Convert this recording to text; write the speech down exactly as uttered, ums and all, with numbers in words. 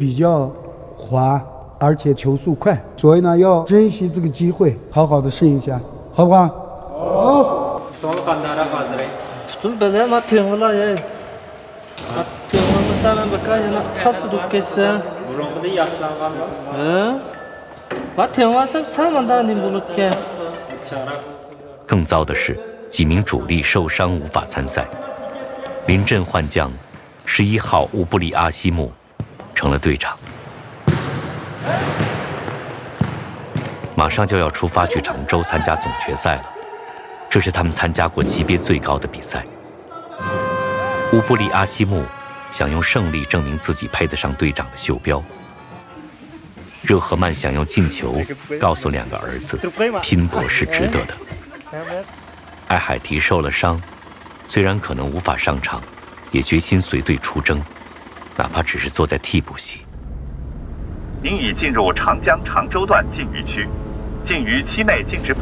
比较滑，而且球速快，所以呢要珍惜这个机会，好好的适应一下，好不好？好。 좀 böyle ama tığla ya. Tığla mesela bakayım nasıl dukkesin. Burun'da yaşlangan. He? Bak tığla salmandan din bulukke. 更糟的是，几名主力受伤无法参赛。临阵换将，十一号乌布里阿西木成了队长。马上就要出发去常州参加总决赛了，这是他们参加过级别最高的比赛。乌布里阿西木想用胜利证明自己配得上队长的袖标。热赫曼想用进球告诉两个儿子，拼搏是值得的。艾海提受了伤，虽然可能无法上场，也决心随队出征，哪怕只是坐在替补席。 您已进入长江常州段禁渔区，禁渔期内禁止